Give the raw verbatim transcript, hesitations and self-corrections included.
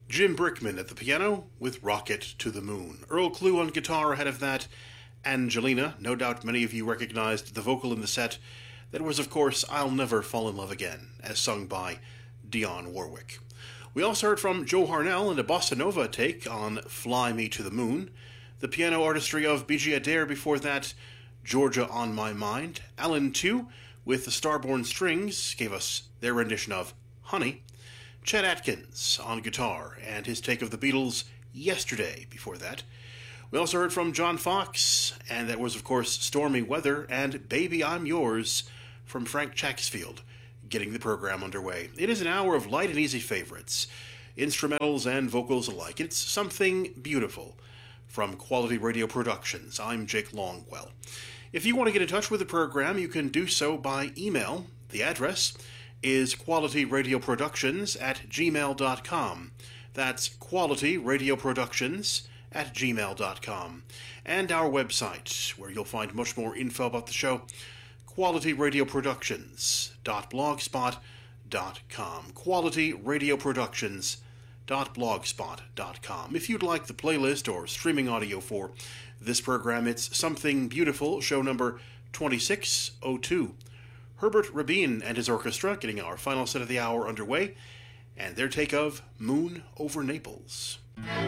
Jim Brickman at the piano with Rocket to the Moon. Earl Klugh on guitar ahead of that. Angelina, no doubt many of you recognized the vocal in the set. That was, of course, I'll Never Fall in Love Again, as sung by Dionne Warwick. We also heard from Joe Harnell and a bossa nova take on Fly Me to the Moon. The piano artistry of B G Adair before that, Georgia on My Mind. Alan two, with the Starborn Strings, gave us their rendition of Honey. Chet Atkins on guitar and his take of the Beatles' Yesterday before that. We also heard from John Fox, and that was, of course, Stormy Weather and Baby I'm Yours from Frank Chacksfield, getting the program underway. It is an hour of light and easy favorites, instrumentals and vocals alike. It's something beautiful from Quality Radio Productions. I'm Jake Longwell. If you want to get in touch with the program, you can do so by email. The address is qualityradioproductions at gmail dot com. That's qualityradioproductions at gmail dot com. And our website, where you'll find much more info about the show, qualityradioproductions dot blogspot dot com. qualityradioproductions dot blogspot dot com. If you'd like the playlist or streaming audio for this program, it's Something Beautiful, show number twenty-six oh two. Herbert Rabin and his orchestra getting our final set of the hour underway, and their take of Moon Over Naples.